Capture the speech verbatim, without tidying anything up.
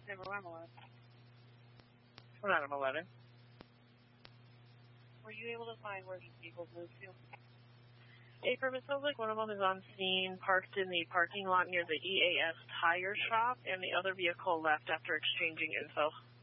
Never mind, eleven. We're not on eleven. Were you able to find where these vehicles moved to? Affirm, it sounds like one of them is on scene, parked in the parking lot near the E A S tire shop, and the other vehicle left after exchanging info.